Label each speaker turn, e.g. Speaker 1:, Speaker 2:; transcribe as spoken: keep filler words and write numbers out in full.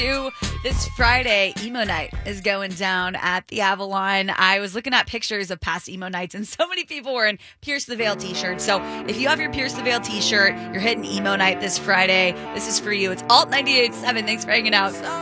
Speaker 1: This Friday, emo night is going down at the Avalon. I was looking at pictures of past emo nights, and so many people were in Pierce the Veil t-shirts. So if you have your Pierce the Veil t-shirt, you're hitting emo night this Friday. This is for you. It's Alt ninety-eight point seven. Thanks for hanging out.